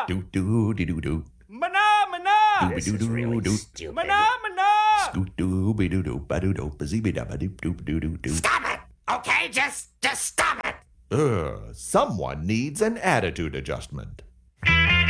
Stop! Do do do do do. Mana, mana! This is really stupid. Mana, mana! Scoot doo be doo doo ba doo doo ba zee be da ba doo doo doo doo doo. Stop it! Okay, just stop it! Someone needs an attitude adjustment.